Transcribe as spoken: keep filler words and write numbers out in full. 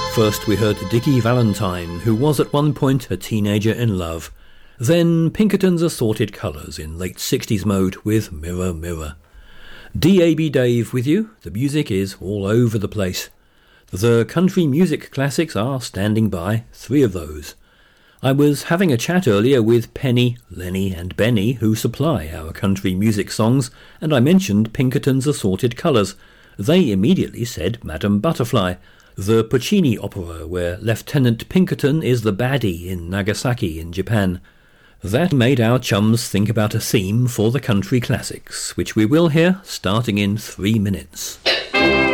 First we heard Dickie Valentine, who was at one point a teenager in love. Then Pinkerton's Assorted Colours in late sixties mode with Mirror Mirror. D A B Dave with you. The music is all over the place. The country music classics are standing by, three of those. I was having a chat earlier with Penny, Lenny and Benny, who supply our country music songs, and I mentioned Pinkerton's Assorted Colours. They immediately said Madame Butterfly, the Puccini opera where Lieutenant Pinkerton is the baddie in Nagasaki in Japan. That made our chums think about a theme for the country classics, which we will hear starting in three minutes.